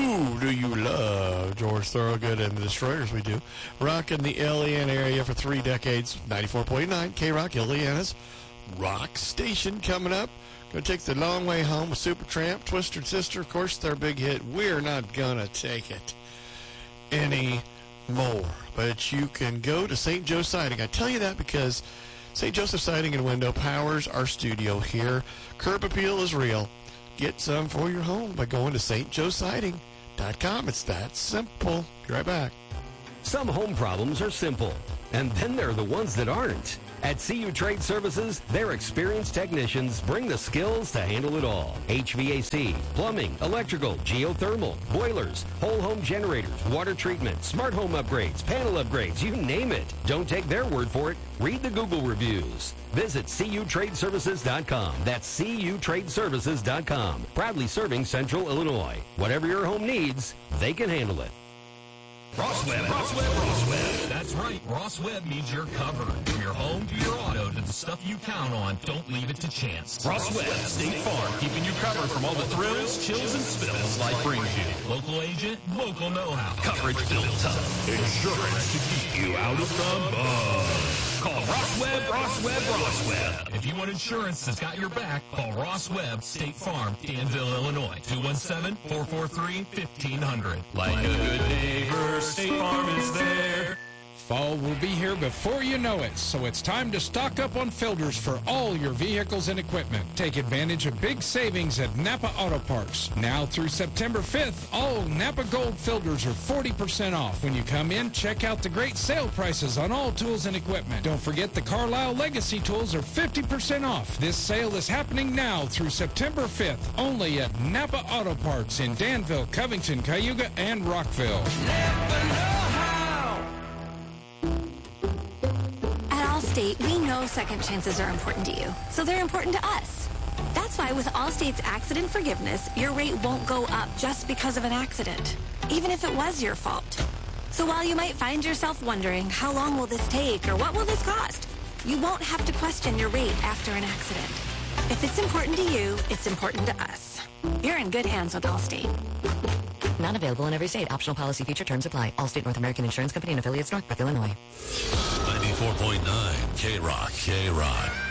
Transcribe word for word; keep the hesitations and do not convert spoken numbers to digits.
Ooh, do you love George Thorogood and the Destroyers? We do. Rocking the Eliana area for three decades. ninety-four point nine K-Rock, Eliana's rock station coming up. Gonna take the long way home with Supertramp, Twisted Sister, of course, their big hit. We're not gonna take it anymore. But you can go to Saint Joe Siding. I tell you that because Saint Joseph Siding and Window powers our studio here. Curb appeal is real. Get some for your home by going to st joe siding dot com. It's that simple. Be right back. Some home problems are simple, and then there are the ones that aren't. At C U Trade Services, their experienced technicians bring the skills to handle it all. H V A C, plumbing, electrical, geothermal, boilers, whole home generators, water treatment, smart home upgrades, panel upgrades, you name it. Don't take their word for it. Read the Google reviews. Visit C U Trade Services dot com. That's C U Trade Services dot com. Proudly serving Central Illinois. Whatever your home needs, they can handle it. Ross Webb, Ross Webb, Ross Webb. That's right. Ross Webb means you're covered. From your home to your auto to the stuff you count on, don't leave it to chance. Ross Webb, State Farm, keeping you covered from all the thrills, chills, and spills life brings you. Local agent, local know-how. Coverage built tough. Insurance to keep you out of the mud. Call Ross Webb, Ross Webb, Ross Webb. If you want insurance that's got your back, call Ross Webb, State Farm, Danville, Illinois. two one seven, four four three, fifteen hundred. Like a good neighbor, State Farm is there. Fall will be here before you know it, so it's time to stock up on filters for all your vehicles and equipment. Take advantage of big savings at Napa Auto Parts. Now through September fifth, all Napa Gold filters are forty percent off. When you come in, check out the great sale prices on all tools and equipment. Don't forget the Carlisle Legacy tools are fifty percent off. This sale is happening now through September fifth, only at Napa Auto Parts in Danville, Covington, Cayuga, and Rockville. Napa know-how. At Allstate, we know second chances are important to you, so they're important to us. That's why with Allstate's accident forgiveness, your rate won't go up just because of an accident, even if it was your fault. So while you might find yourself wondering, how long will this take or what will this cost, you won't have to question your rate after an accident. If it's important to you, it's important to us. You're in good hands with Allstate. Not available in every state. Optional policy feature terms apply. Allstate North American Insurance Company and affiliates, Northbrook, Illinois. ninety-four point nine K-Rock, K-Rock.